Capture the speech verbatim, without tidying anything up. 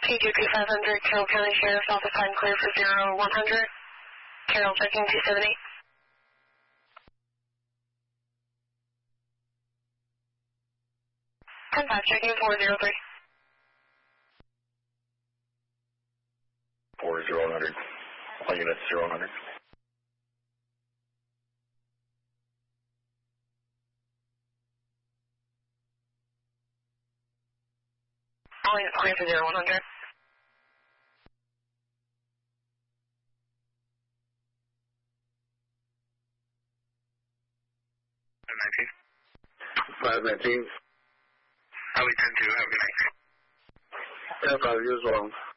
K J P five hundred, Carroll County Sheriff's Office, time clear for zero one hundred. Carroll checking two seven eight. ten five, checking four zero three. four zero one hundred. All units zero one hundred. All units clear for zero one hundred. five nineteen. Highway ten two, have a good night. Yeah, five, you as well.